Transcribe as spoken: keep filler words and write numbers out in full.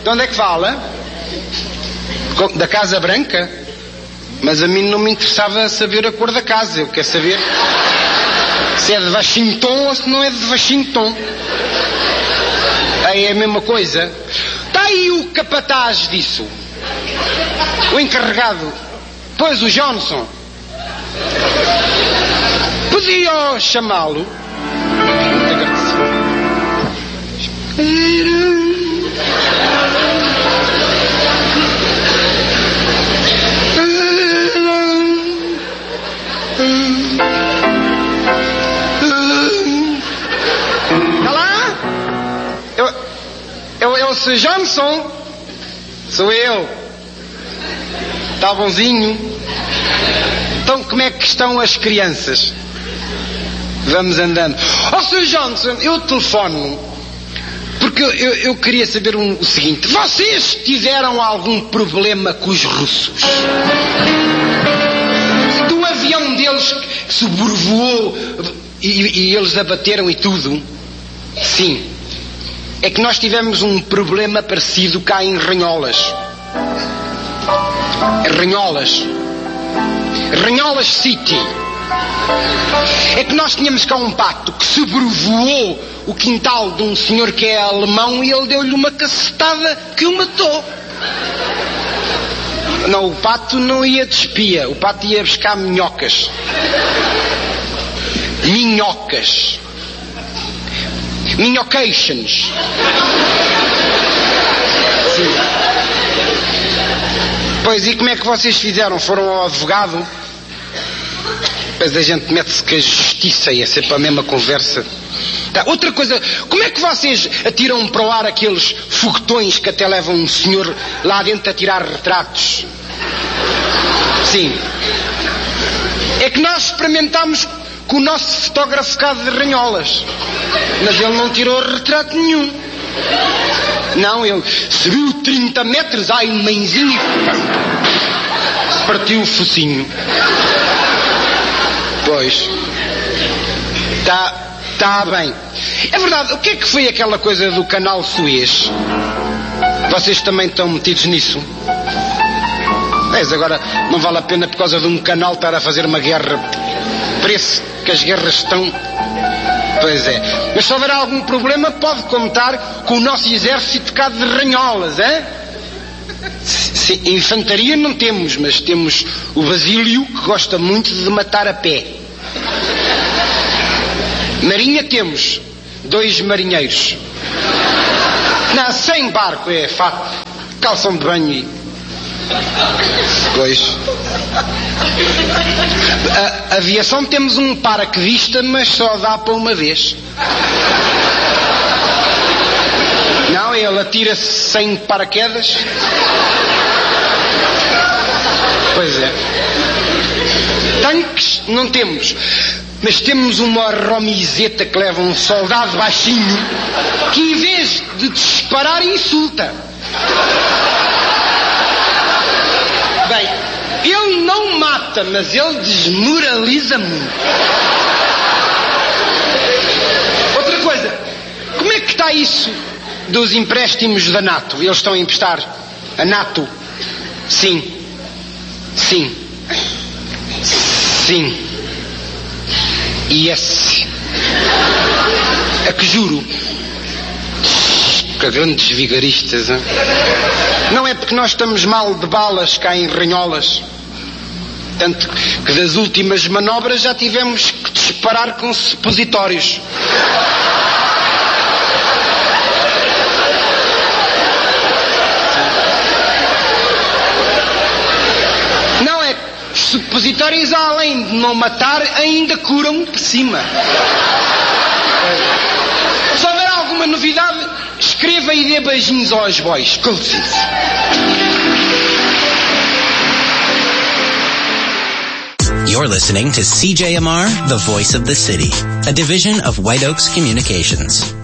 De onde é que fala? Da Casa Branca? Mas a mim não me interessava saber a cor da casa. Eu quero saber se é de Washington ou se não é de Washington. Aí é a mesma coisa. Está aí o capataz disso. O encarregado. Pois, o Johnson. Podia chamá-lo. Está lá? Eu, eu, eu sou Johnson. Sou eu. Está bonzinho? Então, como é que estão as crianças? Vamos andando. Ó, senhor Johnson, eu telefono porque eu, eu, eu queria saber um, o seguinte. Vocês tiveram algum problema com os russos? Do avião deles que sobrevoou e, e eles abateram e tudo? Sim. É que nós tivemos um problema parecido cá em Ranholas. Ranholas. Ranholas City. É que nós tínhamos cá um pato que sobrevoou o quintal de um senhor que é alemão e ele deu-lhe uma cacetada que o matou. Não, o pato não ia de espia, o pato ia buscar minhocas. Minhocas. Minhocations. Sim. Pois, e como é que vocês fizeram? Foram ao advogado? Depois a gente mete-se com a justiça e é sempre a mesma conversa. Tá. Outra coisa, como é que vocês atiram para o ar aqueles foguetões que até levam um senhor lá dentro a tirar retratos? Sim. É que nós experimentámos com o nosso fotógrafo cá de Ranholas, mas ele não tirou retrato nenhum. Não, ele subiu trinta metros, ai, mãezinho, e partiu o focinho. Pois. Está tá bem. É verdade, o que é que foi aquela coisa do canal Suez? Vocês também estão metidos nisso? Mas agora não vale a pena por causa de um canal estar a fazer uma guerra. Parece que as guerras estão... Pois é. Mas se houver algum problema pode contar com o nosso exército cá de Ranholas, hein? Sim, infantaria não temos, mas temos o Basílio que gosta muito de matar a pé. Marinha temos dois marinheiros. Não, sem barco, é fato. Calção de banho e... Pois. A aviação temos um paraquedista, mas só dá para uma vez. Não, ele atira-se sem paraquedas. Pois é. Tanques não temos, mas temos uma romizeta que leva um soldado baixinho que em vez de disparar insulta. Bem, ele não mata, mas ele desmoraliza muito. Outra coisa, como é que está isso dos empréstimos da NATO? Eles estão a emprestar a NATO? Sim. Sim. Sim. E esse? É que juro. Que grandes vigaristas, hein? Não é porque nós estamos mal de balas cá em Ranholas. Tanto que das últimas manobras já tivemos que disparar com supositórios. Não é que os supositórios, além de não matar, ainda curam por cima. Se houver alguma novidade, escreva e dê beijinhos aos boys. Com licença. You're listening to C J M R, the voice of the city, a division of White Oaks Communications.